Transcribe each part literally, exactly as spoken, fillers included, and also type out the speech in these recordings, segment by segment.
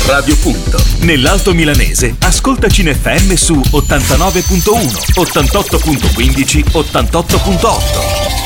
Radio Punto. Nell'Alto Milanese, ascoltaci in F M su ottantanove virgola uno, ottantotto virgola quindici, ottantotto virgola otto.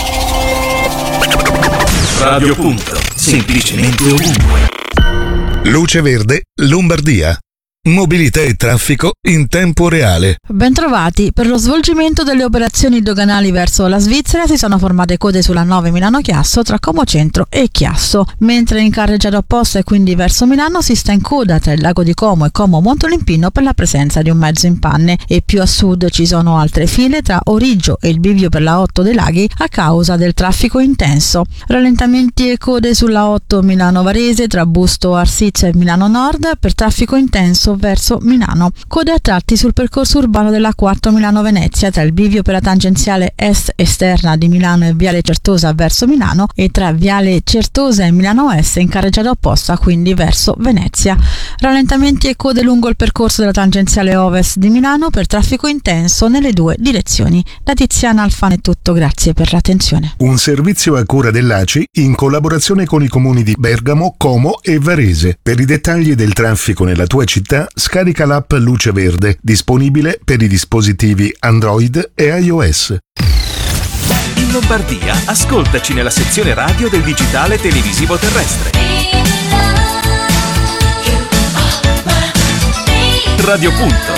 Radio Punto. Semplicemente ovunque. Luce Verde, Lombardia. Mobilità e traffico in tempo reale. Bentrovati. Per lo svolgimento delle operazioni doganali verso la Svizzera si sono formate code sulla nove Milano-Chiasso tra Como Centro e Chiasso, mentre in carreggiata opposta e quindi verso Milano si sta in coda tra il Lago di Como e Como Montolimpino per la presenza di un mezzo in panne, e più a sud ci sono altre file tra Origgio e il bivio per la otto dei Laghi a causa del traffico intenso. Rallentamenti e code sulla otto Milano-Varese tra Busto Arsizio e Milano Nord per traffico intenso verso Milano. Code a tratti sul percorso urbano della quattro Milano-Venezia tra il bivio per la tangenziale est esterna di Milano e Viale Certosa verso Milano, e tra Viale Certosa e Milano Est in carreggiata opposta, quindi verso Venezia. Rallentamenti e code lungo il percorso della tangenziale ovest di Milano per traffico intenso nelle due direzioni. Da Tiziana Alfano è tutto, grazie per l'attenzione. Un servizio a cura dell'A C I in collaborazione con i comuni di Bergamo, Como e Varese. Per i dettagli del traffico nella tua città, scarica l'app Luce Verde, disponibile per i dispositivi Android e iOS. In Lombardia, ascoltaci nella sezione radio del digitale televisivo terrestre. Radio Punto.